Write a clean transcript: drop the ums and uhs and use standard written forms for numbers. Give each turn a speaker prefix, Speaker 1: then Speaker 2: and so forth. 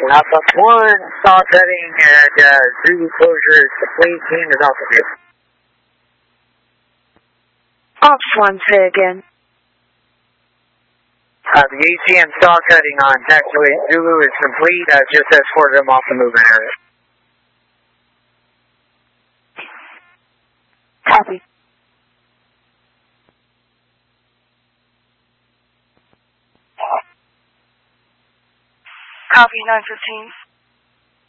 Speaker 1: Alpha 1, saw cutting and zoo closure is complete. Team is Alpha 2.
Speaker 2: Ops 1, say again.
Speaker 1: The ACM saw cutting on taxiway Zulu is complete. Just escorted them off the movement area.
Speaker 2: Copy. Copy 915.